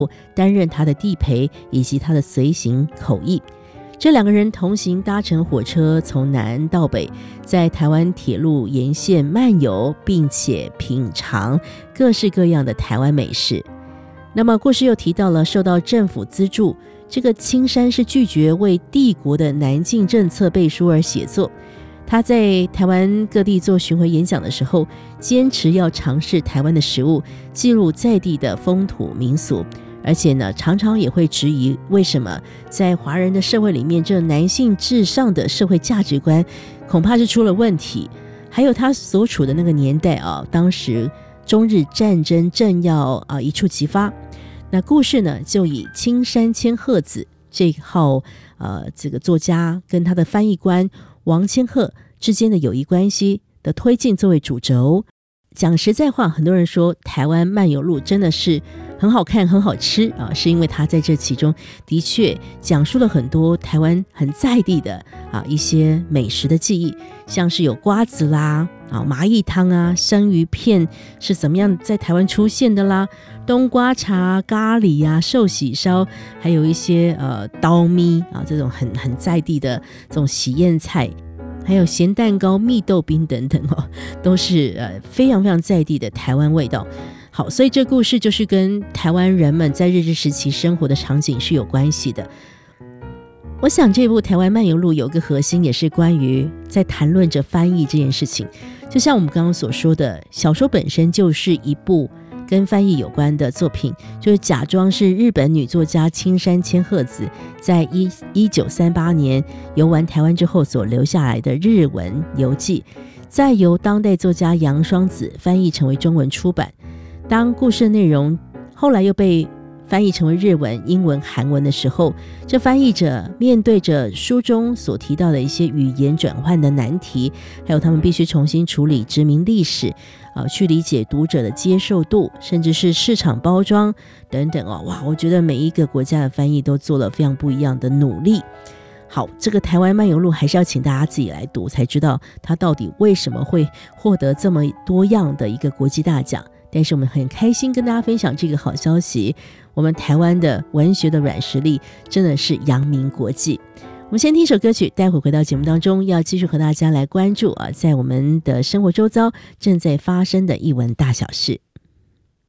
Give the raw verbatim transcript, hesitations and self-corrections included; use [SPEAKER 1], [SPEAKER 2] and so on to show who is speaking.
[SPEAKER 1] 担任他的地陪以及他的随行口译。这两个人同行搭乘火车从南到北，在台湾铁路沿线漫游，并且品尝各式各样的台湾美食。那么故事又提到了受到政府资助，这个青山是拒绝为帝国的南进政策背书而写作。他在台湾各地做巡回演讲的时候，坚持要尝试台湾的食物，记录在地的风土民俗，而且呢，常常也会质疑为什么在华人的社会里面，这男性至上的社会价值观恐怕是出了问题。还有他所处的那个年代啊，当时中日战争正要啊一触即发。那故事呢，就以青山千鹤子这号呃这个作家跟他的翻译官王千鹤之间的友谊关系的推进作为主轴。讲实在话，很多人说台湾漫游录真的是很好看很好吃啊，是因为他在这其中的确讲述了很多台湾很在地的啊一些美食的记忆，像是有瓜子啦啊麻薏汤啊，生鱼片是怎么样在台湾出现的啦，冬瓜茶、咖喱啊、寿喜烧，还有一些呃刀咪啊这种很很在地的这种喜宴菜，还有咸蛋糕、蜜豆冰等等哦，都是呃非常非常在地的台湾味道。好，所以这故事就是跟台湾人们在日治时期生活的场景是有关系的。我想这部《台湾漫游录》有个核心也是关于在谈论着翻译这件事情，就像我们刚刚所说的，小说本身就是一部跟翻译有关的作品，就是假装是日本女作家青山千鹤子在一九三八年游玩台湾之后所留下来的日文游记，再由当代作家杨双子翻译成为中文出版。当故事内容后来又被翻译成为日文、英文、韩文的时候，这翻译者面对着书中所提到的一些语言转换的难题，还有他们必须重新处理殖民历史，呃，去理解读者的接受度，甚至是市场包装等等哦。哇，我觉得每一个国家的翻译都做了非常不一样的努力。好，这个台湾漫游录还是要请大家自己来读，才知道它到底为什么会获得这么多样的一个国际大奖。但是我们很开心跟大家分享这个好消息，我们台湾的文学的软实力真的是扬名国际。我们先听一首歌曲，待会回到节目当中，要继续和大家来关注啊，在我们的生活周遭正在发生的艺文大小事。